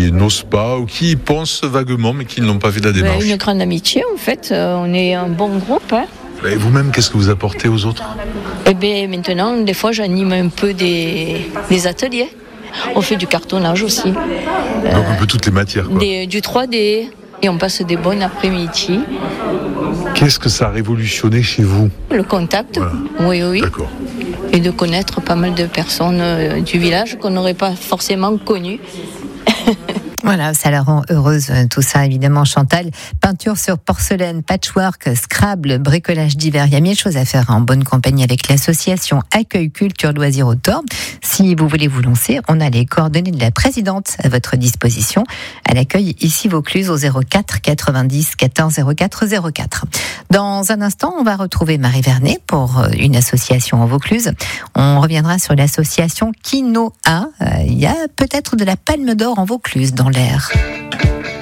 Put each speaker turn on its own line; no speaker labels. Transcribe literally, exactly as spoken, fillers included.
qui n'osent pas ou qui y pensent vaguement mais qui n'ont pas fait la démarche?
Ben, une grande amitié en fait, euh, on est un bon groupe. Hein.
Et vous-même, qu'est-ce que vous apportez aux autres?
Et bien maintenant, des fois j'anime un peu des, des ateliers. On fait du cartonnage aussi.
Donc euh, un peu toutes les matières quoi.
Des, du trois D et on passe des bonnes après-midi.
Qu'est-ce que ça a révolutionné chez vous?
Le contact,
voilà.
oui, oui.
D'accord.
Et de connaître pas mal de personnes euh, du village qu'on n'aurait pas forcément connues.
Voilà, ça la rend heureuse, tout ça, évidemment, Chantal. Peinture sur porcelaine, patchwork, Scrabble, bricolage divers. Il y a mille choses à faire en bonne compagnie avec l'association Accueil Culture Loisirs Outdoor. Si vous voulez vous lancer, on a les coordonnées de la présidente à votre disposition. Elle accueille ici Vaucluse au zéro quatre quatre-vingt-dix quatorze zéro quatre zéro quatre. Dans un instant, on va retrouver Marie Vernet pour une association en Vaucluse. On reviendra sur l'association Quinoa. Il y a peut-être de la palme d'or en Vaucluse dans l'air.